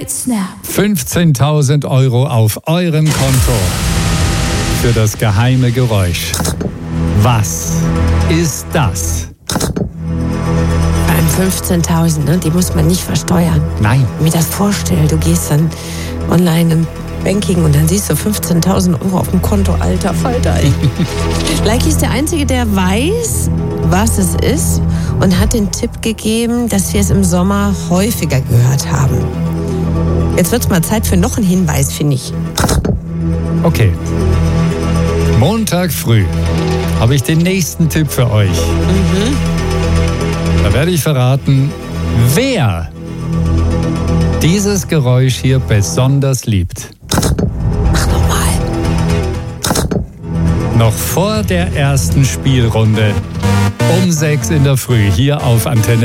mit Snap. 15.000 € auf eurem Konto für das geheime Geräusch. Was ist das? Vor allem 15.000, ne? Die muss man nicht versteuern. Nein. Wenn ich mir das vorstelle, du gehst dann online im Banking und dann siehst du 15.000 € auf dem Konto. Alter Falter, ey. Leiki ist der Einzige, der weiß, was es ist und hat den Tipp gegeben, dass wir es im Sommer häufiger gehört haben. Jetzt wird es mal Zeit für noch einen Hinweis, finde ich. Okay. Montag früh habe ich den nächsten Tipp für euch. Da werde ich verraten, wer dieses Geräusch hier besonders liebt. Mach nochmal. Noch vor der ersten Spielrunde um 6 in der Früh hier auf Antenne